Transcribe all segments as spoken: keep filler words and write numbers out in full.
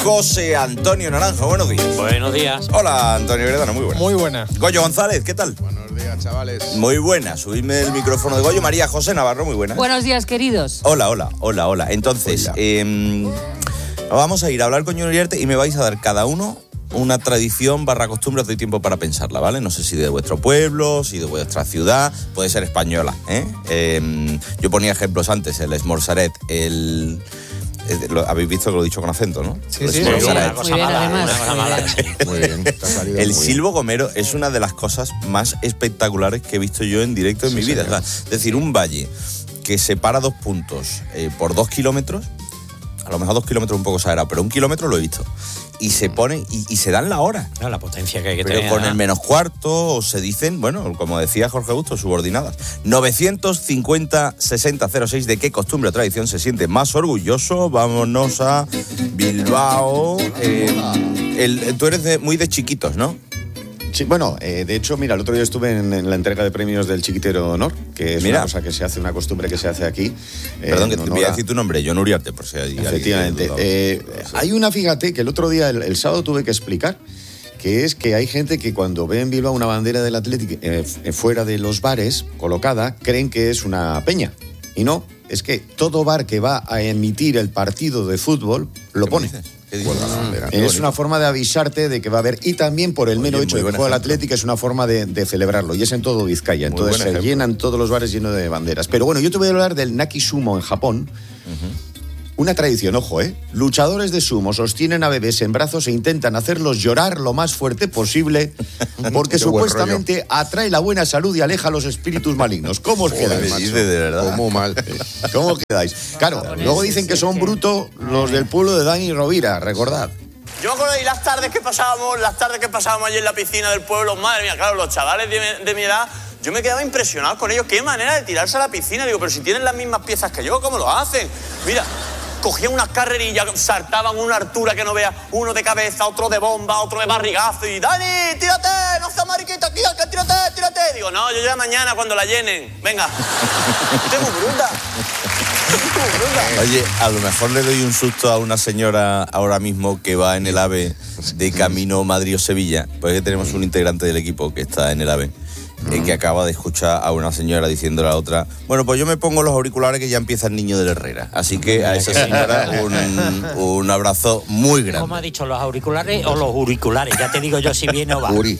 José Antonio Naranjo. Buenos días. Buenos días. Hola, Antonio Heredano, muy buenas. Muy buenas. Goyo González, ¿qué tal? Buenos días, chavales. Muy buenas. Subidme el micrófono de Goyo. María José Navarro, muy buenas. Buenos días, queridos. Hola, hola, hola, hola. Entonces, Hola. Eh, vamos a ir a hablar con Ñuño Iriarte y me vais a dar cada uno una tradición barra costumbre. Os doy tiempo para pensarla, ¿vale? No sé si de vuestro pueblo, si de vuestra ciudad, puede ser española, ¿eh? eh yo ponía ejemplos antes, el esmorzaret, el... Lo, habéis visto que lo he dicho con acento, ¿no? Sí, sí. Muy bien, Una cosa muy bien, mala, además. una cosa mala. Muy bien, te ha salido El muy bien. silbo gomero es una de las cosas más espectaculares que he visto yo en directo en Sí, mi vida. señor. O sea, es decir, un valle que separa dos puntos eh, por dos kilómetros, a lo mejor dos kilómetros un poco exagerado, pero un kilómetro lo he visto. Y se ponen y, y se dan la hora. No, la potencia que hay que Pero tener. con ¿no? el menos cuarto, o se dicen, bueno, como decía Jorge Augusto, subordinadas. novecientos cincuenta sesenta cero seis, ¿de qué costumbre o tradición se siente más orgulloso? Vámonos a Bilbao. Eh, el, tú eres de, muy de chiquitos, ¿no? Sí, bueno, eh, de hecho, mira, el otro día estuve en, en la entrega de premios del Chiquitero Honor, que es Mira. una cosa que se hace, una costumbre que se hace aquí. eh, Perdón, que en te honor voy a a- decir tu nombre, John Uriarte, por si hay alguien Efectivamente. que duda. Eh, hay una, fíjate, que el otro día, el, el sábado, tuve que explicar, que es que hay gente que cuando ve en Bilbao una bandera del Atlético eh, f- fuera de los bares, colocada, creen que es una peña. Y no, es que todo bar que va a emitir el partido de fútbol lo ¿Qué pone. me dices? ¿Qué dices? Cuelga la bandera. Qué Es bonito. una forma de avisarte de que va a haber, y también por el mero Oye, hecho muy de que buen juega el ejemplo. Atlético, es una forma de, de celebrarlo, y es en todo Vizcaya. Muy Entonces buen se ejemplo. llenan todos los bares llenos de banderas. Pero bueno, yo te voy a hablar del Naki Sumo en Japón. Una tradición, ojo, ¿eh? Luchadores de sumo sostienen a bebés en brazos e intentan hacerlos llorar lo más fuerte posible porque Qué buen supuestamente atrae la buena salud y aleja los espíritus malignos. ¿Cómo os Joder, quedáis, me macho? dice de verdad. Muy mal. ¿Cómo quedáis? Claro, luego dicen que son brutos los del pueblo de Dani Rovira, recordad. Yo me acuerdo de las tardes que pasábamos, las tardes que pasábamos allí en la piscina del pueblo, madre mía, claro, los chavales de, mi- de mi edad, yo me quedaba impresionado con ellos, qué manera de tirarse a la piscina, digo, pero si tienen las mismas piezas que yo, ¿cómo lo hacen? Mira, cogían unas carrerillas, saltaban una altura que no veas, uno de cabeza, otro de bomba, otro de barrigazo, y Dani, tírate, no seas mariquita, aquí, que tírate, tírate. Digo, no, yo ya mañana cuando la llenen, venga. Tengo bruta. Tengo bruta. Oye, a lo mejor le doy un susto a una señora ahora mismo que va en el AVE de camino Madrid o Sevilla, porque tenemos un integrante del equipo que está en el AVE, eh, que acaba de escuchar a una señora diciéndole a la otra, bueno, pues yo me pongo los auriculares que ya empieza el niño del Herrera. Así que a esa señora un, un abrazo muy ¿Cómo ha grande. dicho, los auriculares o los auriculares? Ya te digo yo si viene o va. Uri.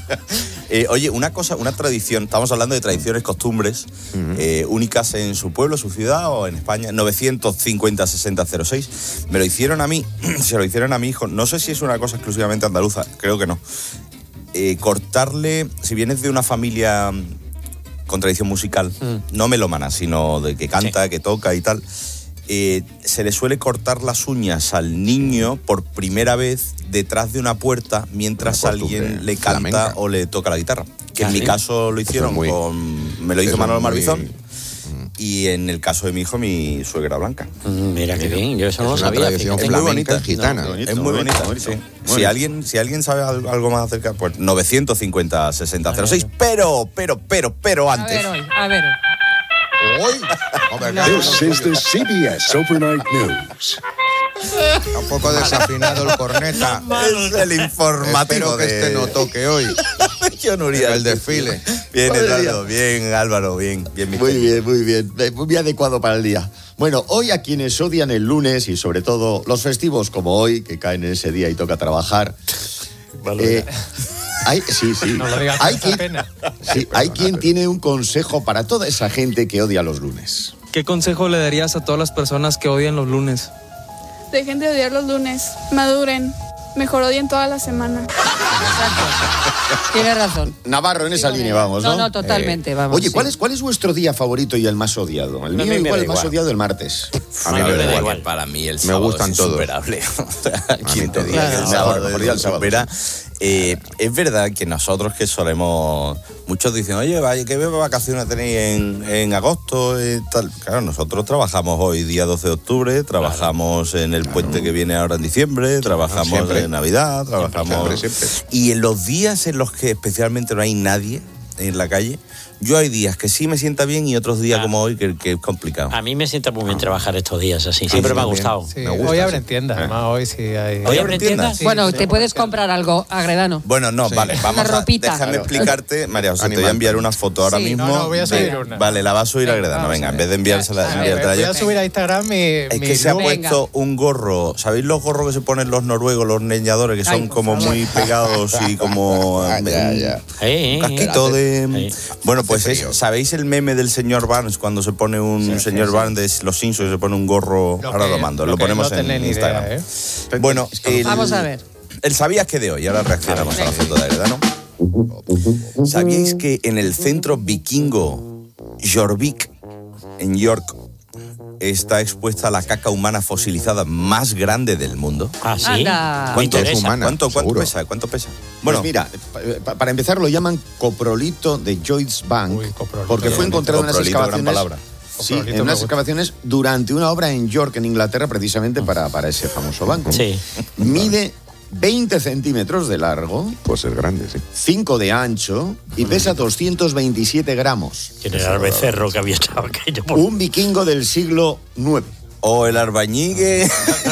Eh, oye, una cosa, una tradición, estamos hablando de tradiciones, costumbres eh, únicas en su pueblo, su ciudad o en España. Novecientos cincuenta sesenta cero seis. Me lo hicieron a mí, se lo hicieron a mi hijo. No sé si es una cosa exclusivamente andaluza, creo que no. Eh, cortarle, si vienes de una familia mm, con tradición musical, no melómana, sino de que canta, que toca y tal, eh, se le suele cortar las uñas al niño por primera vez detrás de una puerta mientras Una costumbre alguien le canta flamenca. o le toca la guitarra. Que en Ah, mi ¿sí? caso lo hicieron muy- con... Me lo hizo eso Manolo muy- Marbizón. Y en el caso de mi hijo, mi suegra Blanca. Mm, Mira qué bien, yo eso no lo Es una sabía. tradición fíjate. Es muy flamenca bonita. gitana. No, bonito, Es muy bonito, bonita, bonito. sí. Bonito. Si alguien, si alguien sabe al- algo más acerca, pues novecientos cincuenta sesenta cero seis. Pero, pero, pero, pero A antes... ver hoy, a ver hoy. Hoy. Hombre, This is the C B S Overnight News. está un poco desafinado el corneta. Es el informativo Espero que de... este no toque hoy. John Uriarte. El desfile. Bien, Madre Eduardo, bien, Álvaro, bien, bien. Muy mister. bien, muy bien. Eh, Muy adecuado para el día. Bueno, hoy a quienes odian el lunes y sobre todo los festivos como hoy, que caen en ese día y toca trabajar. eh, hay, sí, sí. No lo digas con hay esa quien, pena. sí, hay quien tiene un consejo para toda esa gente que odia los lunes. ¿Qué consejo le darías a todas las personas que odian los lunes? Dejen de odiar los lunes, maduren, mejor odien toda la semana. Tienes razón. Navarro, en esa Sí, línea bueno, vamos, no, ¿no? no, totalmente, vamos, Oye, ¿cuál sí. es, ¿cuál es vuestro día favorito y el más odiado? El A mío mí me igual, da el más igual. odiado el martes. A mí La me verdad da es igual. que para mí el Me sábado gustan es todos. insuperable. O sea, ¿quién te todos. diga que el Claro. sábado Mejor, mejor es día el sábado, supera? Eh, es verdad que nosotros que solemos... Muchos dicen, oye, vaya, ¿qué vacaciones tenéis en, en agosto y tal? Claro, nosotros trabajamos hoy, día doce de octubre, trabajamos en el puente que viene ahora en diciembre, trabajamos Siempre. en Navidad, trabajamos... Siempre, siempre. Y en los días en los que especialmente no hay nadie, en la calle. Yo hay días que sí me sienta bien y otros días Ah. como hoy que, que es complicado. A mí me sienta muy bien trabajar estos días así. Siempre sí, me ha bien. gustado. Sí, Me gusta, hoy sí. abren tiendas, además hoy sí hay... ¿Hoy abren abren tiendas? tiendas? Sí, Bueno, sí, te puedes comprar algo a Gredano. Bueno, no, Sí. vale, vamos Una a... ropita. Déjame Claro. explicarte, María José, te voy a Animal. enviar una foto ahora Sí. mismo. No, no, voy a subir de- una. Vale, la vas a subir a Venga, Gredano, vamos venga, a en ver. vez de enviársela, A ver, enviártela Voy yo. a subir a Instagram mi... Es mi que se ha look. Venga. puesto un gorro. ¿Sabéis los gorros que se ponen los noruegos, los leñadores, que son Ay, por como favor. muy pegados y como Ah, ya, ya. Eh, un casquito de... Eh. Bueno, pues Hace es- frío. ¿sabéis el meme del señor Barnes cuando se pone un señor Barnes de los Simpsons, se pone un gorro? Lo Ahora que- lo mando, lo, lo que ponemos no en tenéis ni Instagram. idea, ¿eh? Bueno, el, Vamos a ver. El sabías que de hoy, ahora reaccionamos a la foto de Gredano. ¿Sabíais que en el centro vikingo Jorvik, en York, está expuesta la caca humana fosilizada más grande del mundo? Ah, sí. Anda. Me ¿Cuánto, interesa. humana, ¿cuánto, cuánto seguro. pesa? ¿Cuánto pesa? Bueno, Bueno, mira, pa- para empezar lo llaman coprolito de Joyce Bank, Uy, coprolito. porque fue Bien, encontrado en unas coprolito, gran excavaciones. palabra. Sí, Coprolito en me unas gusta. excavaciones durante una obra en York, en Inglaterra, precisamente para, para ese famoso banco. Sí. Mide veinte centímetros de largo, Puede ser grande, sí. cinco de ancho y pesa doscientos veintisiete gramos. ¿Quién era el becerro que había echado aquello? por- Un vikingo del siglo nueve. o el albañigue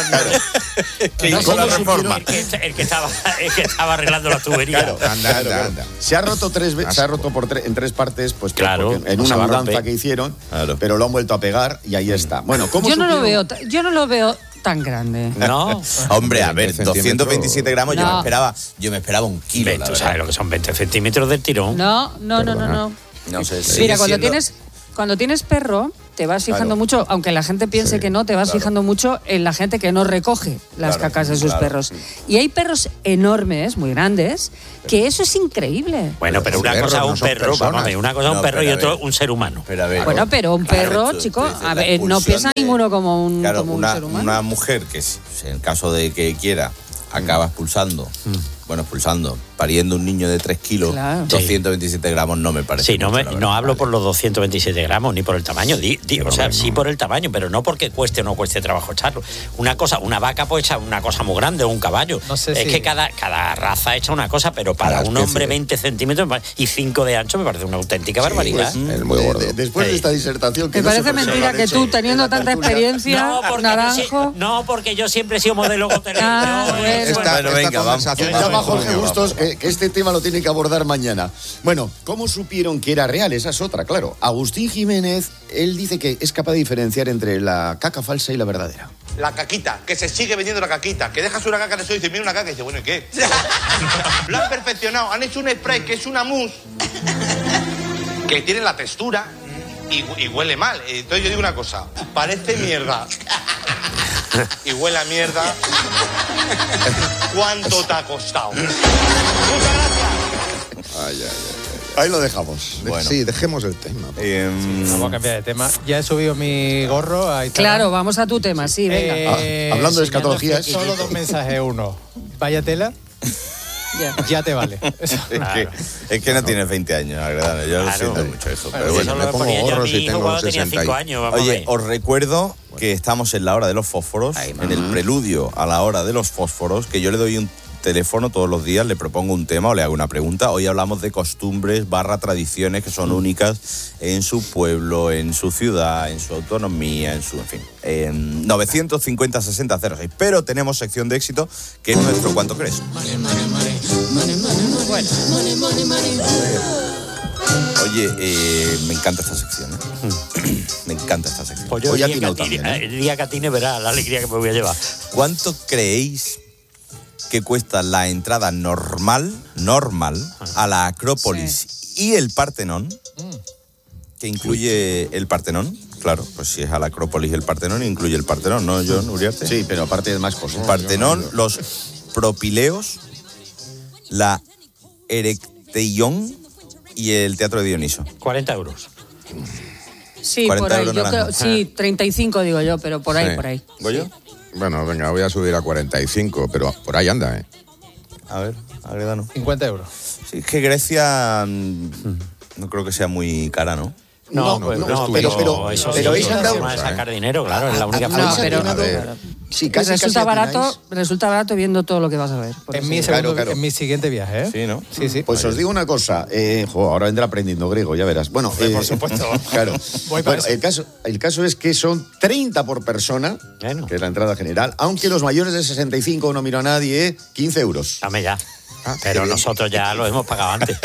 que No, hizo la ¿cómo reforma. El que, el que estaba, el que estaba arreglando la tubería. Anda, anda, anda. Se ha roto tres ve- se ha Asco. roto por tre- en tres partes, pues que- Claro, porque en no una se va a mudanza romper. que hicieron, Claro. pero lo han vuelto a pegar y ahí está. Bueno, ¿cómo Yo no lo supieron? veo, ta- yo no lo veo tan grande. No. Hombre, a ver, veinte doscientos veintisiete gramos, yo No. me esperaba, yo me esperaba un kilo, la ¿Tú verdad. sabes lo que son veinte centímetros del tirón? No, no, no, no, no. No sé, sigue Mira, cuando siendo- tienes cuando tienes perro, te vas fijando Claro. mucho, aunque la gente piense Sí, que no, te vas claro. fijando mucho en la gente que no recoge las Claro, cacas de sus claro. perros. Y hay perros enormes, muy grandes, que eso es increíble. Bueno, pero Los una perros cosa es no un son perro, personas. vamos a ver, una cosa es un No, perro y pero a otro ver. un ser humano. Pero a ver, Bueno, pero un claro, perro, tú- chico, tú dices a la ver, no expulsión piensa de- ninguno como un, Claro, como un una, ser humano. una mujer que, si- en el caso de que quiera, acaba expulsando, bueno, expulsando, pariendo un niño de tres kilos, Claro. doscientos veintisiete gramos no me parece. Sí, no, mucho, me, la no verdad. hablo por los doscientos veintisiete gramos ni por el tamaño. Di, di- o sea, sí por el tamaño, pero no porque cueste o no cueste trabajo echarlo. Una cosa, una vaca puede echar una cosa muy grande o un caballo. No sé es si- que cada, cada raza echa una cosa, pero para Cada un especie. hombre veinte centímetros y cinco de ancho me parece una auténtica barbaridad. Es muy De- gordo. de- después de Sí. esta disertación que Me no sé parece por qué mentira lo que han tú, hecho teniendo en la tanta tertulia. experiencia, No porque, yo, naranjo. sí- no, porque yo siempre he sido modelo hotelero. Ah, Yo, bueno. eh, Esta, Bueno, esta venga, vamos. conversación Llama a va Jorge por- Bustos que, que este tema lo tiene que abordar mañana. Bueno, ¿cómo supieron que era real? Esa es otra, claro. Agustín Jiménez, él dice que es capaz de diferenciar entre la caca falsa y la verdadera. La caquita, que se sigue vendiendo la caquita, que dejas una caca de eso y dices, mira una caca y dices, bueno, ¿y qué? Lo han perfeccionado, han hecho un spray que es una mousse que tiene la textura y, y huele mal. Entonces yo digo una cosa, parece mierda y huele a mierda. ¿Cuánto te ha costado? Muchas gracias. Ay, ay, ay. Ahí lo dejamos. De- Bueno. Sí, dejemos el tema. Em, Vamos a cambiar de tema. Ya he subido mi gorro a Instagram. Claro, vamos a tu tema, sí, venga. Eh, Ah, hablando de enseñando escatologías. Solo dos mensajes. Uno, vaya tela, Ya. ya te vale. Eso. es, que, es que no tienes veinte años, la verdad. Yo lo Claro. siento mucho eso. Bueno, Pero bueno. eso me lo pongo ponía yo a gorro mi si hijo tengo cuando tenía sesenta y- cinco años. Vamos a Oye, ver. os recuerdo que estamos en la hora de los fósforos, en el preludio a la hora de los fósforos, que yo le doy un teléfono todos los días, le propongo un tema o le hago una pregunta. Hoy hablamos de costumbres barra tradiciones que son únicas en su pueblo, en su ciudad, en su autonomía, en su, en fin, en novecientos cincuenta sesenta cero seis. Pero tenemos sección de éxito, que es nuestro ¿Cuánto crees? Oye, eh, me encanta esta sección, ¿eh? Me encanta esta sección. Pues yo Hoy el ha día, que atinado atine, también, ¿eh? el día que atine verá la alegría que me voy a llevar. ¿Cuánto creéis que cuesta la entrada normal, normal, a la Acrópolis y el Partenón? Que incluye el Partenón. Claro, pues si es a la Acrópolis y el Partenón, incluye el Partenón, ¿no, John Uriarte? Sí, pero aparte de más cosas. El Partenón, los Propileos, la Erecteión y el Teatro de Dioniso. cuarenta euros. Sí, cuarenta por ahí. euros Yo naranja. creo, sí, treinta y cinco digo yo, pero por ahí, Sí. por ahí. ¿Goyo? Bueno, venga, voy a subir a cuarenta y cinco, pero por ahí anda, ¿eh? A ver, Agredano. cincuenta euros. Sí, es que Grecia mm, no creo que sea muy cara, ¿no? No, No, pues, no, no, no, pero, pero- pero- eso pero sí, es es una andado- forma de sacar dinero, claro, es la única No, forma. pero- A ver, sí, casi, resulta casi barato, atináis. resulta barato viendo todo lo que vas a ver. por Es eso mi, digo. segundo, Claro, claro. es mi siguiente viaje, ¿eh? Sí, ¿no? Sí, sí. Pues os digo una cosa, eh, jo, ahora vendrá aprendiendo griego, ya verás. Bueno, Hombre, por eh, supuesto. Claro. Voy para Bueno, eso. el caso, el caso es que son treinta por persona, Bueno. que es la entrada general, aunque los mayores de sesenta y cinco, no miro a nadie, quince euros. Dame ya. Ah, Pero qué bien. nosotros ya lo hemos pagado antes.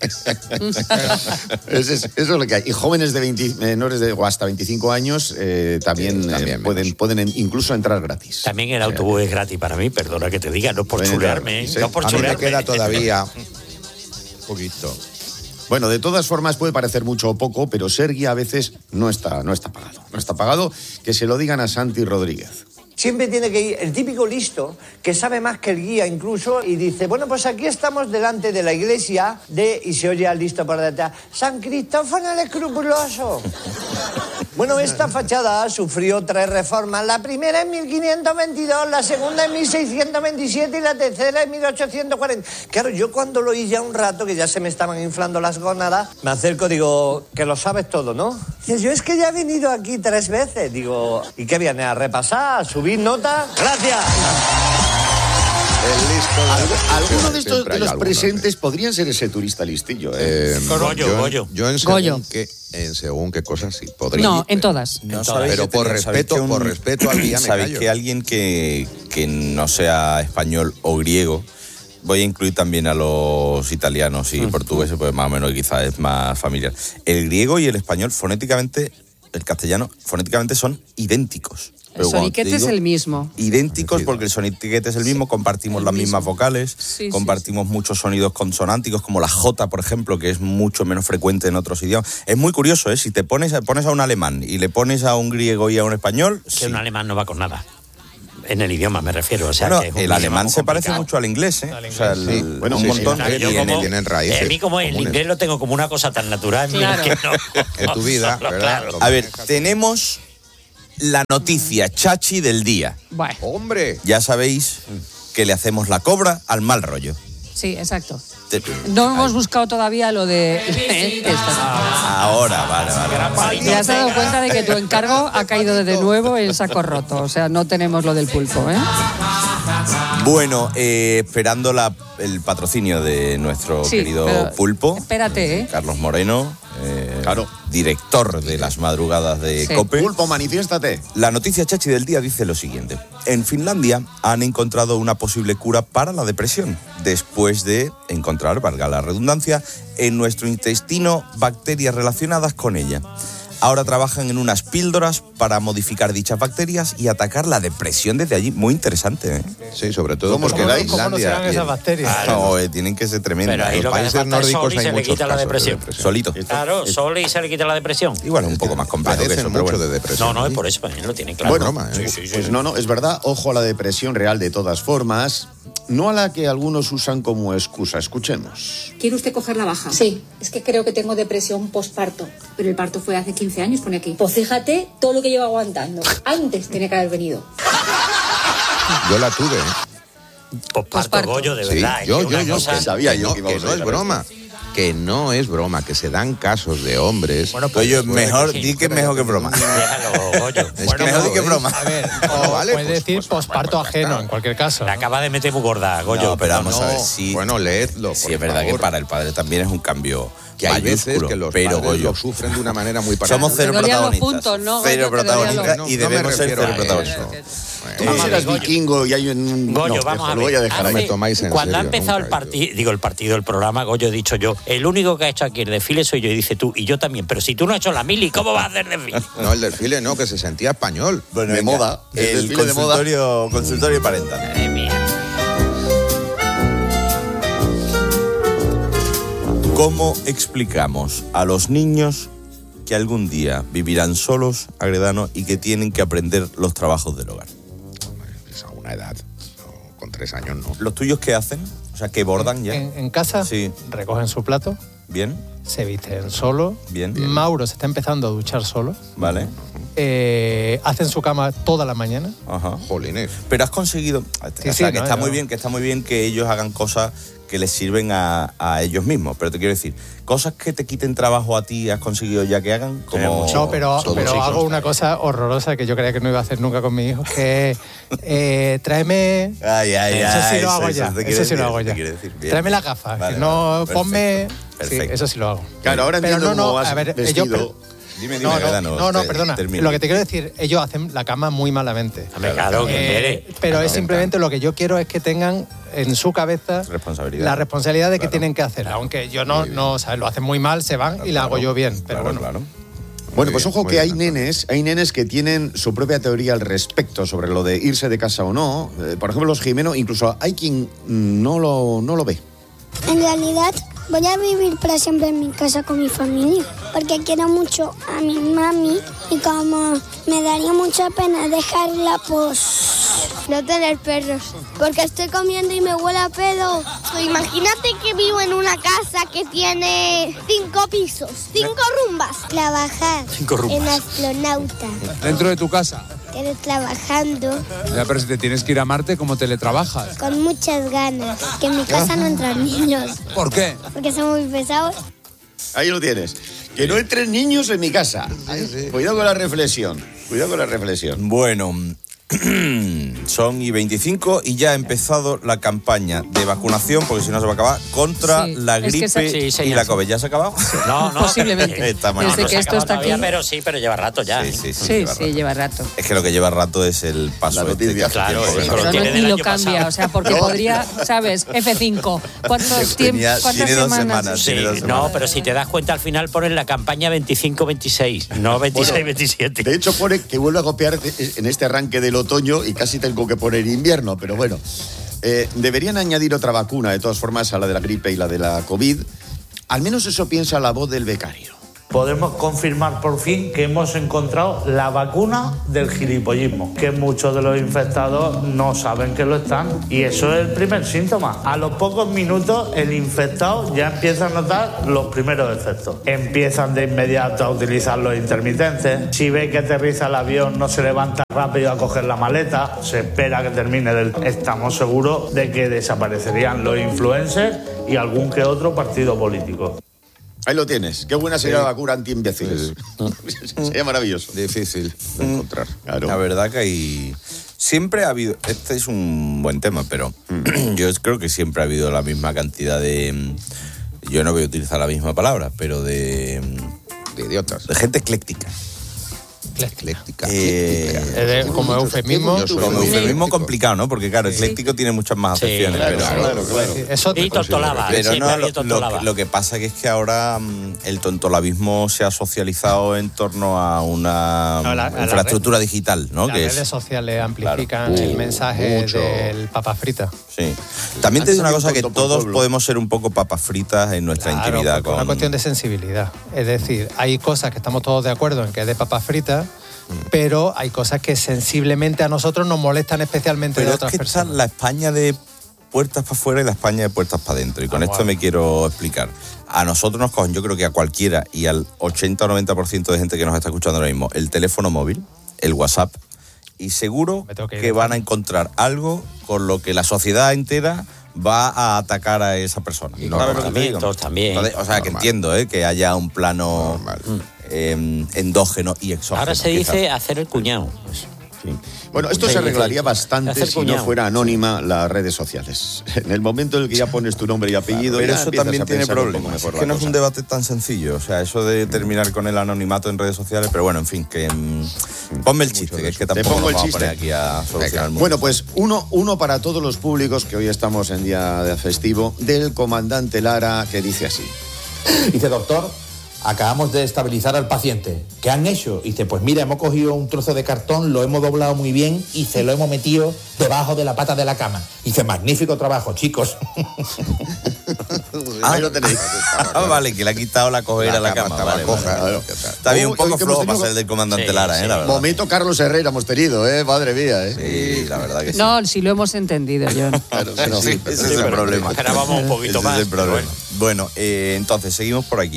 Es- es- eso es lo que hay. Y jóvenes de veinte, menores de o hasta veinticinco años eh, también, Sí, eh, también pueden, menos. pueden en- incluso entrar gratis. También el autobús es gratis para mí, perdona que te diga, no por Pueden chulearme, ¿eh? entrar, no por A mí me chulearme. queda todavía un poquito. Bueno, de todas formas puede parecer mucho o poco, pero ser guía a veces no está, no está pagado. No está pagado, que se lo digan a Santi Rodríguez. Siempre tiene que ir el típico listo, que sabe más que el guía incluso, y dice, bueno, pues aquí estamos delante de la iglesia de, y se oye al listo por detrás, San Cristófano el Escrupuloso. Bueno, esta fachada sufrió tres reformas. La primera en mil quinientos veintidós, la segunda en mil seiscientos veintisiete y la tercera en mil ochocientos cuarenta. Claro, yo cuando lo oí ya un rato, que ya se me estaban inflando las gónadas, me acerco, digo, que lo sabes todo, ¿no? Dice, yo es que ya he venido aquí tres veces. Digo, ¿y qué viene? ¿A repasar? ¿A subir nota? ¡Gracias! El listo de la Algu- descripción, Algunos de estos siempre de hay los alguno, presentes podrían ser ese turista listillo. ¿eh? Eh, Goyo, yo, Goyo. yo en según Goyo. qué, en según qué cosas sí podría. No, en todas. No En sabéis pero que por tenía- sabéis respeto, que un- por respeto al guía me Sabéis callo. que alguien que, que no sea español o griego, voy a incluir también a los italianos y portugueses, pues más o menos quizás es más familiar. El griego y el español fonéticamente, el castellano, fonéticamente son idénticos. El Pero cuando te soniquete es digo el mismo. Idénticos Parecido. porque el soniquete es el mismo, compartimos el las mismo. mismas vocales, Sí, sí, compartimos muchos sonidos consonánticos como la J, por ejemplo, que es mucho menos frecuente en otros idiomas. Es muy curioso, ¿eh? Si te pones, pones a un alemán y le pones a un griego y a un español, Que sí. un alemán no va con nada. En el idioma me refiero. O sea, Bueno, que es un el idioma alemán muy se parece complicado. mucho al inglés, ¿eh? O sea, el- Sí, bueno, un sí, montón. Claro, yo tienen- como- tienen raíces A mí como el comunes. inglés lo tengo como una cosa tan natural. Claro. Que no, En tu vida, no, ¿verdad? claro. A ver, tenemos la noticia chachi del día. Bueno, ¡Hombre! Ya sabéis que le hacemos la cobra al mal rollo. sí, exacto. Te- No hemos buscado todavía lo de esto. Ahora, vale, vale. Te has dado cuenta de que tu encargo ha caído de nuevo en saco roto. O sea, no tenemos lo del pulpo, ¿eh? Bueno, eh, esperando la, el patrocinio de nuestro Sí, querido pero pulpo. espérate, ¿eh? Carlos Moreno, eh, Claro. director de las madrugadas de Sí. COPE. Pulpo, manifiéstate. La noticia chachi del día dice lo siguiente. En Finlandia han encontrado una posible cura para la depresión, después de encontrar, valga la redundancia, en nuestro intestino bacterias relacionadas con ella. Ahora trabajan en unas píldoras para modificar dichas bacterias y atacar la depresión desde allí. Muy interesante, ¿eh? Sí, sobre todo ¿Cómo os porque quedáis? en ¿Cómo no Finlandia serán y esas en- bacterias? No, eh, tienen que ser tremendas. Pero ahí en lo los que hace países falta es sol nórdicos y hay se le muchos quita la casos de depresión. depresión. Solito. Claro, sol y se le quita la depresión. Igual es un poco más complejo que Padecen eso, pero mucho bueno. de depresión. No, no, es allí. por eso, él lo tiene claro. Bueno, broma, ¿eh? Sí, sí, sí. Pues no, no, es verdad, ojo a la depresión real de todas formas, no a la que algunos usan como excusa. Escuchemos. ¿Quiere usted coger la baja? Sí, es que creo que tengo depresión postparto. Pero el parto fue hace quince años, pone aquí. Pues fíjate todo lo que llevo aguantando. Antes tenía que haber venido. Yo la tuve, ¿eh? Posparto, Posparto. Goyo, de Sí, verdad. es yo, que yo, una yo. cosa- que- Sabía que yo no, que íbamos que a no es llegar a broma. Que no es broma, que se dan casos de hombres. Bueno, pues, Oye, puede mejor, que sí. di que es mejor que broma. Déjalo, Goyo. Es que mejor di que broma. A ver, Oh, o vale, puedes pues- decir pues- posparto pues- ajeno, pues- en cualquier caso. La ¿no? acaba de meter muy gorda, Goyo. No, pero vamos No, a ver si... Bueno, leedlo. Sí, por es verdad favor. que para el padre también es un cambio Que hay mayúsculo, veces que los pero padres Goyo, lo sufren de una manera muy particular. somos cero Te dolían los protagonistas. puntos, ¿no, Cero Goyo? Te dolían los- protagonistas No, y no me debemos ser refiero cero a protagonistas. eso. Tú no Eh, serás Goyo. vikingo y hay un... Goyo, no, vamos eso a lo ver. voy a dejar Hace- No me tomáis en Cuando ha serio, empezado nunca, el partido, digo el partido, el programa, Goyo, he dicho yo, el único que ha hecho aquí el desfile soy yo, y dice tú, y yo también, pero si tú no has hecho la mili, ¿cómo vas a hacer desfile? No, el desfile no, que se sentía español. Bueno, De venga, moda, el el desfile de moda. consultorio, consultorio parental. Madre mía. ¿Cómo explicamos a los niños que algún día vivirán solos, Agredano, y que tienen que aprender los trabajos del hogar? Es a una edad, no, con tres años no. ¿Los tuyos qué hacen? O sea, ¿que bordan ya? En, en casa Sí. recogen su plato, ¿Bien? se visten solo. Bien. Mauro se está empezando a duchar solo. ¿Vale? eh, hacen su cama toda la mañana. Ajá. Jolines. Pero has conseguido, o Sí, sea, sí, que no, está no. muy bien, que está muy bien que ellos hagan cosas que les sirven a, a ellos mismos. Pero te quiero decir, cosas que te quiten trabajo a ti, has conseguido ya que hagan, como No, pero, todos pero hijos. hago una cosa horrorosa que yo creía que no iba a hacer nunca con mi hijo, que es, eh, tráeme... Ay, ay, eso ay, sí lo hago eso- ya, eso te eso, quiere sí lo decir, hago te ya. quiere decir, bien. Tráeme las gafas, Vale, que no, perfecto, ponme... perfecto. Sí, eso sí lo hago. Claro, ahora Pero entiendo no, cómo no, vas a ver, vestido. ellos... Dime, dime, No, verdad, no, no, no, no, te- perdona. termina. Lo que te quiero decir, ellos hacen la cama muy malamente. Hombre, claro, que Eh, espere. pero Claro. es simplemente lo que yo quiero es que tengan en su cabeza Responsabilidad. la responsabilidad de que Claro. tienen que hacer. Aunque yo no, no ¿sabes? Lo hacen muy mal, se van y la hago yo bien. Pero bueno. Claro. Bueno, pues bien, ojo muy que bien, hay nenes, hay nenes que tienen su propia teoría al respecto sobre lo de irse de casa o no. Eh, por ejemplo, los Jimeno, incluso hay quien mm, no lo, no lo ve. En realidad voy a vivir para siempre en mi casa con mi familia, porque quiero mucho a mi mami y como me daría mucha pena dejarla, pues no tener perros, porque estoy comiendo y me huele a pedo. Imagínate que vivo en una casa que tiene cinco pisos, cinco rumbas. Trabajar Cinco rumbas. en astronauta, Dentro de tu casa. pero trabajando Ya, pero si te tienes que ir a Marte, ¿cómo teletrabajas? con muchas ganas, que en mi casa no entran niños, ¿Por qué? porque son muy pesados. Ahí lo tienes. Que no entren niños en mi casa. Cuidado con la reflexión. Cuidado con la reflexión. Bueno, son y veinticinco y ya ha empezado la campaña de vacunación, porque si no se va a acabar, contra Sí, la es que gripe se- Sí, y señor. la COVID. ¿Ya se ha acabado? No, no. Posiblemente. Esta mañana. Desde No que se ha esto está acabado todavía, aquí. pero sí, pero lleva rato ya. Sí, ¿eh? sí, sí, Sí, lleva sí, rato. lleva rato. Es que lo que lleva rato es el paso La este noticia. que- Claro, que- eso que- lo Pero tiene no, del ni lo año cambia, pasado. o sea, porque podría, ¿sabes? F cinco. ¿Cuántos Tenía- tiempos? ¿Cuántas tiene dos semanas? semanas. Sí, Tiene dos no, semanas. pero si te das cuenta al final ponen la campaña veinticinco veintiséis, no veintiséis veintisiete. De hecho, pone que vuelve a copiar en este arranque del otoño y casi tengo que poner invierno, pero bueno. Eh, deberían añadir otra vacuna, de todas formas, a la de la gripe y la de la COVID. Al menos eso piensa la voz del becario. Podemos confirmar por fin que hemos encontrado la vacuna del gilipollismo, que muchos de los infectados no saben que lo están, y eso es el primer síntoma. A los pocos minutos el infectado ya empieza a notar los primeros efectos. Empiezan de inmediato a utilizar los intermitentes. Si ve que aterriza el avión, no se levanta rápido a coger la maleta, se espera que termine del... Estamos seguros de que desaparecerían los influencers y algún que otro partido político. Ahí lo tienes. Qué buena sería la vacuna anti-imbéciles. Sería maravilloso. Difícil de encontrar. Claro. La verdad que hay... Siempre ha habido... Este es un buen tema, pero yo creo que siempre ha habido la misma cantidad de... Yo no voy a utilizar la misma palabra, pero de... De idiotas. De gente ecléctica. Ecléctica. Eh, Es de- como eufemismo. Yo soy Como muy eufemismo ecléctico. complicado, ¿no? Porque claro, ecléctico tiene muchas más Sí, acepciones. claro, pero, Claro, claro. Eso Y tontolaba. Pero siempre no, había lo, lo tontolaba. que, lo que pasa que es que ahora mm, el tontolabismo se ha socializado en torno a una No, la- a mm, la infraestructura digital, ¿no? Las Que redes es, sociales amplifican Claro. el mensaje Mucho. del papa frita. sí. También te digo una Antes cosa, había que un tonto por todos pueblo. podemos ser un poco papas fritas en nuestra Claro, intimidad. porque es una Con... cuestión de sensibilidad. Es decir, hay cosas que estamos todos de acuerdo en que es de papas fritas, pero hay cosas que sensiblemente a nosotros nos molestan especialmente Pero de es otras que está personas. la España de puertas para afuera y la España de puertas para adentro. Y con Ah, esto bueno. me quiero explicar. A nosotros nos cogen, yo creo que a cualquiera y al ochenta o noventa por ciento de gente que nos está escuchando ahora mismo, el teléfono móvil, el WhatsApp, y seguro Me tengo que que, ir de van a encontrar algo con lo que la sociedad entera va a atacar a esa persona. Y ¿Sabes lo que te digo? Todos también. Entonces, o sea, que Normal. entiendo ¿eh? que haya un plano eh, endógeno y exógeno. Ahora se quizás. dice hacer el cuñado. Sí. Bueno, esto se Dice- arreglaría bastante hacer si no cuñado. fuera anónima las redes sociales. En el momento en el que ya pones tu nombre y apellido, Pero ya eso empiezas también a tiene pensar un poco problemas. mejor Es que la no es un cosa. debate tan sencillo. O sea, eso de terminar con el anonimato en redes sociales. Pero bueno, en fin, que mm, ponme el chiste, que es que Te tampoco pongo nos el vamos a chiste. poner aquí a solucionar el mundo. Bueno, pues uno, uno para todos los públicos, que hoy estamos en día de festivo, del comandante Lara, que dice así. Dice, doctor, acabamos de estabilizar al paciente. ¿Qué han hecho? Dice, pues mira, hemos cogido un trozo de cartón, lo hemos doblado muy bien y se lo hemos metido debajo de la pata de la cama. Dice, magnífico trabajo, chicos. Ah, Ahí lo tenéis. Ah, vale, que le ha quitado la cojera a la cama. estaba Vale, coja. vale. Claro. Está bien, un Hoy- poco hoy que hemos flojo para tenido- ser del comandante Sí, Lara, ¿eh? sí. La verdad. Momento Carlos Herrera hemos tenido, ¿eh? Madre mía, ¿eh? Sí, la verdad que sí. No, si lo hemos entendido, John. Claro, pero Sí, sí. ese es el problema. Esperábamos un poquito Ese más. es el problema. pero Bueno, eh, entonces, seguimos por aquí.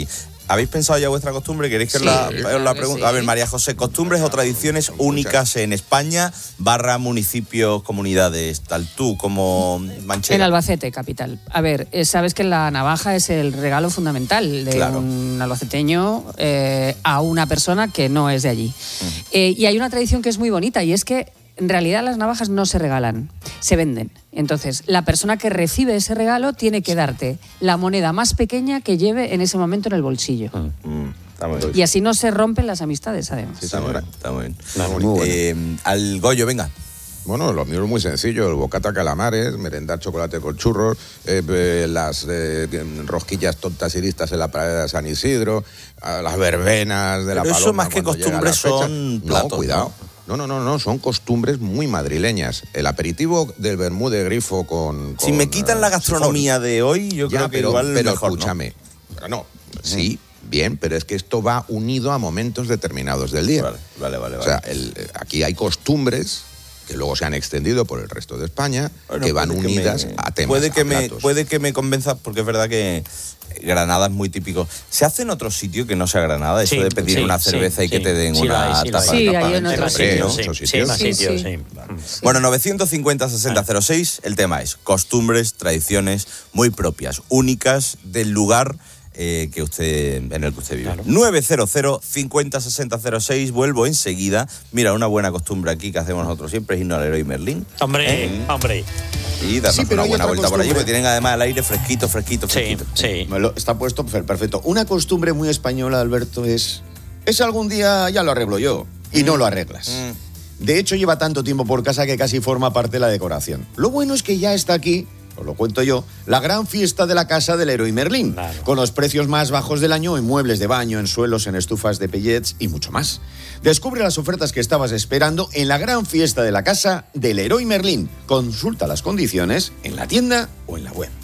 ¿Habéis pensado ya vuestra costumbre? ¿Queréis que Sí, la, claro la que pregunte? sí. A ver, María José, costumbres o tradiciones únicas en España, barra municipios, comunidades, tal tú como Manchega. En Albacete, capital. A ver, eh, sabes que la navaja es el regalo fundamental de Claro. un albaceteño eh, a una persona que no es de allí. Mm. Eh, y hay una tradición que es muy bonita y es que en realidad las navajas no se regalan, se venden. Entonces, la persona que recibe ese regalo tiene que darte la moneda más pequeña que lleve en ese momento en el bolsillo. Mm, está muy bien. Y así no se rompen las amistades, además. Sí, está, muy, está muy bien. Muy bueno. Eh, al Goyo, venga. Bueno, lo mío es muy sencillo, el bocata calamares, merendar chocolate con churros, eh, eh, las eh, rosquillas tontas y listas en la pradera de San Isidro, a las verbenas de la Pero Paloma. eso más que cuando llega la costumbres fecha. son No, platos, cuidado. No, no, no, no, son costumbres muy madrileñas. El aperitivo del vermú de grifo con... Si con, me quitan eh, la gastronomía de hoy, yo Ya, creo que pero, igual pero mejor, ¿no? escúchame. Pero no, sí, bien, pero es que esto va unido a momentos determinados del día. Vale, vale, vale. O sea, el- aquí hay costumbres que luego se han extendido por el resto de España, Bueno, que van puede que unidas me- a temas, Puede que, a me, platos. puede que me convenza, porque es verdad que Granada es muy típico. ¿Se hace en otro sitio que no sea Granada? Eso Sí, de pedir sí, una sí, cerveza y que sí. te den Sí lo una hay, sí lo tapa hay. de Sí, hay campamento. en otros Hombre, ¿no? Sí, Muchos sí, sitios. más Sí, sitios, sí. sí. Bueno, novecientos cincuenta sesenta cero seis, el tema es costumbres, tradiciones muy propias, únicas del lugar eh, que usted en el que usted vive. Claro. novecientos cincuenta sesenta cero seis, vuelvo enseguida. Mira, una buena costumbre aquí que hacemos nosotros siempre es irnos al Leroy Merlin. Hombre, ¿Eh? hombre. Y darnos Sí, pero una hay buena otra vuelta por allí, costumbre. porque tienen además el aire fresquito, fresquito, Sí, fresquito. sí. Me lo- Está puesto per- perfecto. Una costumbre muy española, Alberto, es... Es algún día ya lo arreglo yo. Y no lo arreglas. De hecho, lleva tanto tiempo por casa que casi forma parte de la decoración. Lo bueno es que ya está aquí, os lo cuento yo, la gran fiesta de la casa del Leroy Merlin. Claro. Con los precios más bajos del año en muebles de baño, en suelos, en estufas de pellets y mucho más. Descubre las ofertas que estabas esperando en la gran fiesta de la casa del Leroy Merlin. Consulta las condiciones en la tienda o en la web.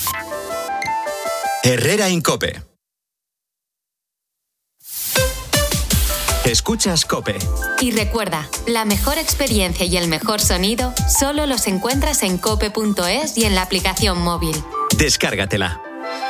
Herrera Incope. Escuchas Cope. Y recuerda, la mejor experiencia y el mejor sonido solo los encuentras en cope punto es y en la aplicación móvil. Descárgatela.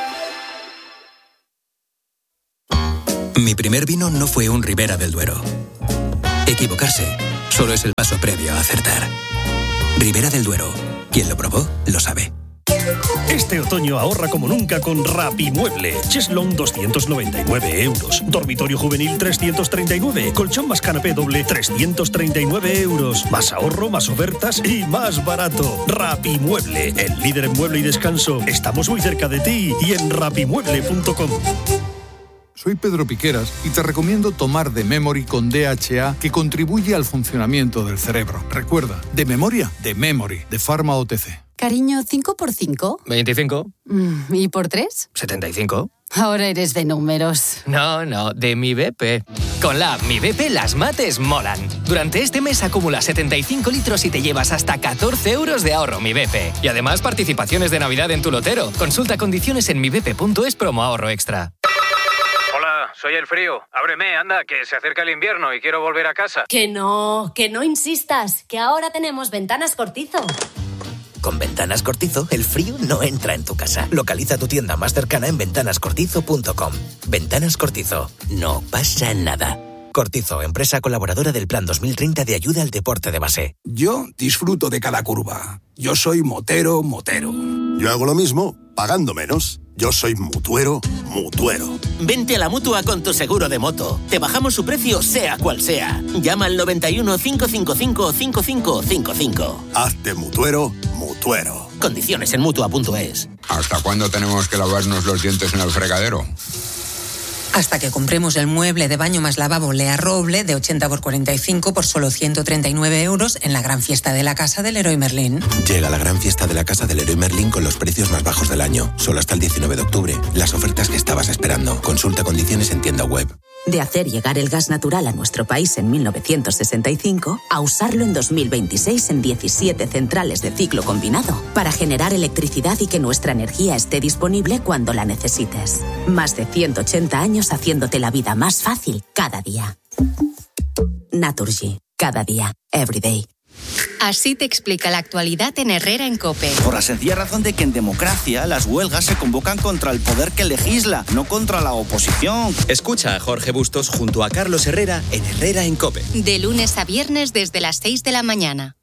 Mi primer vino no fue un Ribera del Duero. Equivocarse solo es el paso previo a acertar. Ribera del Duero. Quien lo probó, lo sabe. Este otoño ahorra como nunca con Rapimueble. Cheslong doscientos noventa y nueve euros. Dormitorio juvenil trescientos treinta y nueve. Colchón más canapé doble trescientos treinta y nueve euros. Más ahorro, más ofertas y más barato. Rapimueble, el líder en mueble y descanso. Estamos muy cerca de ti y en rapimueble punto com. Soy Pedro Piqueras y te recomiendo tomar de Memory con D H A, que contribuye al funcionamiento del cerebro. Recuerda, de memoria, de Memory, de Pharma O T C. Cariño, ¿cinco por cinco? veinticinco. Mm, ¿Y por tres? setenta y cinco. Ahora eres de números. No, no, de mi B P. Con la app Mi B P las mates molan. Durante este mes acumula setenta y cinco litros y te llevas hasta catorce euros de ahorro Mi B P. Y además participaciones de Navidad en tu lotero. Consulta condiciones en mi b p punto es promo ahorro extra. Hola, soy el frío. Ábreme, anda, que se acerca el invierno y quiero volver a casa. Que no, que no insistas, que ahora tenemos Ventanas Cortizo. Con Ventanas Cortizo, el frío no entra en tu casa. Localiza tu tienda más cercana en ventanas cortizo punto com. Ventanas Cortizo. No pasa nada. Cortizo, empresa colaboradora del Plan dos mil treinta de ayuda al deporte de base. Yo disfruto de cada curva. Yo soy motero, motero. Yo hago lo mismo, pagando menos. Yo soy mutuero, mutuero. Vente a la Mutua con tu seguro de moto. Te bajamos su precio sea cual sea. Llama al noventa y uno, cinco cinco cinco, cinco cinco cinco cinco. Hazte mutuero, mutuero. Condiciones en mutua punto es. ¿Hasta cuándo tenemos que lavarnos los dientes en el fregadero? Hasta que compremos el mueble de baño más lavabo Lea Roble de ochenta por cuarenta y cinco por solo ciento treinta y nueve euros en la gran fiesta de la casa del Leroy Merlin. Llega la gran fiesta de la casa del Leroy Merlin con los precios más bajos del año. Solo hasta el diecinueve de octubre. Las ofertas que estabas esperando. Consulta condiciones en tienda web. De hacer llegar el gas natural a nuestro país en mil novecientos sesenta y cinco a usarlo en dos mil veintiséis en diecisiete centrales de ciclo combinado para generar electricidad y que nuestra energía esté disponible cuando la necesites. Más de ciento ochenta años haciéndote la vida más fácil cada día. Naturgy. Cada día. Every day. Así te explica la actualidad en Herrera en COPE. Por la sencilla razón de que en democracia las huelgas se convocan contra el poder que legisla, no contra la oposición. Escucha a Jorge Bustos junto a Carlos Herrera en Herrera en COPE. De lunes a viernes desde las seis de la mañana.